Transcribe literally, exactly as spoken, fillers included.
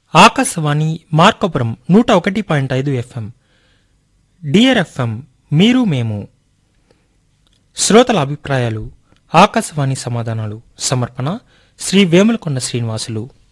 ఆకాశవాణి మార్కాపురం నూట ఒకటి పాయింట్ ఐదు ఎఫ్ఎం. డియర్ ఎఫ్ఎం మీరు మేము శ్రోతల అభిప్రాయాలు, ఆకాశవాణి సమాధానాలు. సమర్పణ శ్రీ వేములకొండ శ్రీనివాసులు.